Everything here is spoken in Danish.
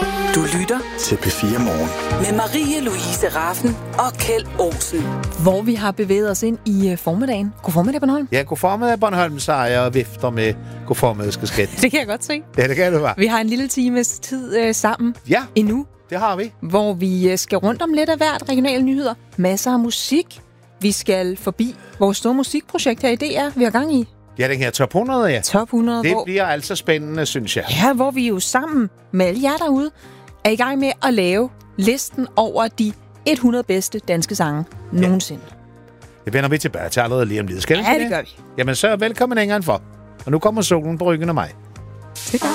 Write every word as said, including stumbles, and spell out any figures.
Du lytter til P fire Morgen. Med Marie-Louise Raffen og Kjeld Olsen. Hvor vi har bevæget os ind i formiddagen. God formiddag, Bornholm. Ja, god formiddag, Bornholm, så jeg vifter med god formiddag, skal skat. Det kan jeg godt se. Ja, det kan du være. Vi har en lille times tid øh, sammen Ja, endnu, det har vi. hvor vi øh, skal rundt om lidt af hvert regionale nyheder. Masser af musik. Vi skal forbi vores store musikprojekt her i D R, vi har gang i. Ja, den her top hundrede, ja. Top hundrede, Det hvor, bliver altså spændende, synes jeg. ja, hvor vi jo sammen med alle jer derude er i gang med at lave listen over de hundrede bedste danske sange nogensinde. Det vender vi tilbage til allerede lige om lidt. Skal vi Ja, til det gør vi. Jamen så velkommen ingen for. Og nu kommer solen på ryggen af mig. Det gør